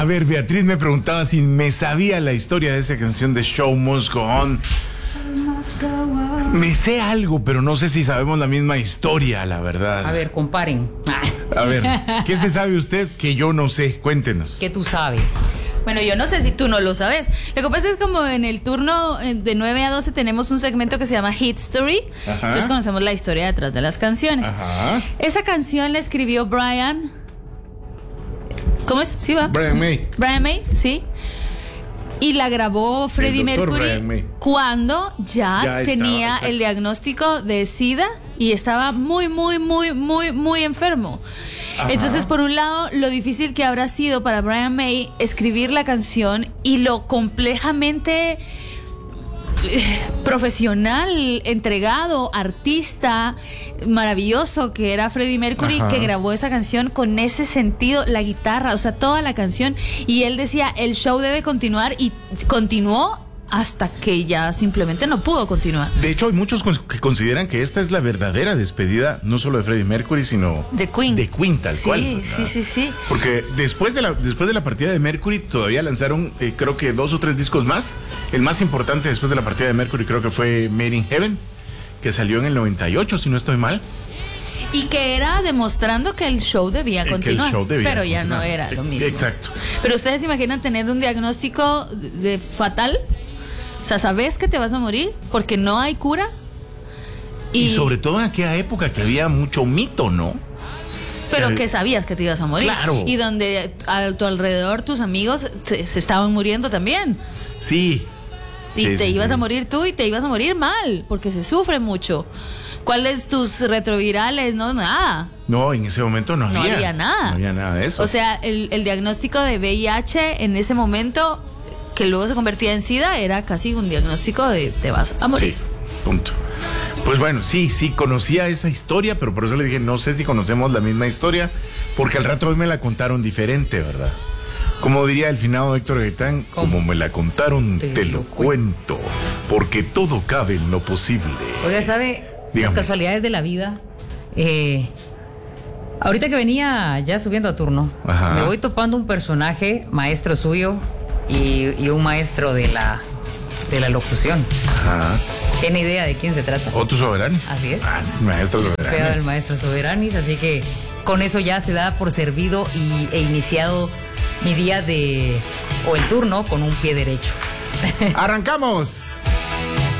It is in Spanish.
A ver, Beatriz me preguntaba si me sabía la historia de esa canción de Show Must Go On. Me sé algo, pero no sé si sabemos la misma historia, la verdad. A ver, comparen. A ver, ¿qué se sabe usted que yo no sé? Cuéntenos. ¿Qué tú sabes? Bueno, yo no sé si tú no lo sabes. Lo que pasa es que como en el turno de 9 a 12 tenemos un segmento que se llama Hit Story. Ajá. Entonces conocemos la historia detrás de las canciones. Ajá. Esa canción la escribió Brian. ¿Cómo es? ¿Sí va? Brian May. Brian May, sí. Y la grabó Freddie Brian Mercury May. cuando ya tenía estaba, el diagnóstico de SIDA y estaba muy enfermo. Ajá. Entonces, por un lado, lo difícil que habrá sido para Brian May escribir la canción y lo complejamente profesional, entregado, artista, maravilloso que era Freddie Mercury. Ajá. Que grabó esa canción con ese sentido, la guitarra, o sea, toda la canción. Y él decía, el show debe continuar, y continuó hasta que ya simplemente no pudo continuar. De hecho, hay muchos que consideran que esta es la verdadera despedida, no solo de Freddie Mercury, sino de Queen. De Queen, tal cual. Sí. Porque después de la partida de Mercury, todavía lanzaron, creo que 2 o 3 discos más. El más importante después de la partida de Mercury creo que fue Made in Heaven, que salió en el 98, si no estoy mal. Y que era demostrando que el show debía continuar, pero ya no era lo mismo. Exacto. Pero ustedes imaginan tener un diagnóstico de fatal. O sea, sabes que te vas a morir porque no hay cura. Y sobre todo en aquella época que había mucho mito, ¿no? Pero que sabías que te ibas a morir. Claro. Y donde a tu alrededor tus amigos se estaban muriendo también. Sí. Y te ibas a morir tú y te ibas a morir mal, porque se sufre mucho. ¿Cuáles tus retrovirales? No, nada. No, en ese momento no había nada. No había nada de eso. O sea, el diagnóstico de VIH en ese momento, que luego se convertía en SIDA, era casi un diagnóstico de te vas a morir. Sí, punto. Pues bueno, sí, conocía esa historia, pero por eso le dije, no sé si conocemos la misma historia, porque al rato hoy me la contaron diferente, ¿verdad? Como diría el finado Héctor Gaitán, como me la contaron, te lo cuento, porque todo cabe en lo posible. Oiga, ¿sabe? Dígame. Las casualidades de la vida. Ahorita que venía ya subiendo a turno, ajá, me voy topando un personaje, maestro suyo, y un maestro de la locución. Ajá. ¿Tiene idea de quién se trata? Otto Soberanis. Así es. Ah, sí, maestro Soberanis. El maestro Soberanis, así que con eso ya se da por servido e iniciado mi día o el turno con un pie derecho. ¡Arrancamos!